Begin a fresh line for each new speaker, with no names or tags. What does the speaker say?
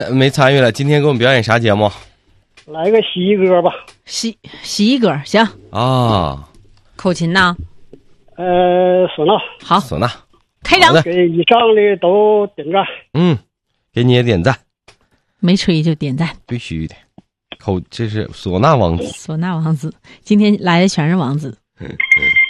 没参与了。今天给我们表演啥节目？
来个洗衣歌吧。
洗衣歌行
啊。
口琴呢？
唢呐。
好，
唢呐。
开张。
给以上的都点赞。
给你也点赞。
没吹就点赞，
必须的。这是唢呐王子。
唢呐王子，今天来的全是王子。